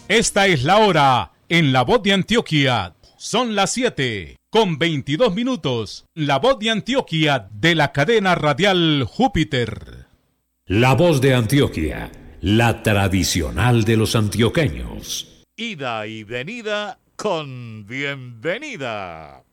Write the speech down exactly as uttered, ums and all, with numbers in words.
Esta es la hora en La Voz de Antioquia. Son las siete con veintidós minutos. La Voz de Antioquia de la cadena radial Júpiter. La Voz de Antioquia, la tradicional de los antioqueños. Ida y venida con bienvenida.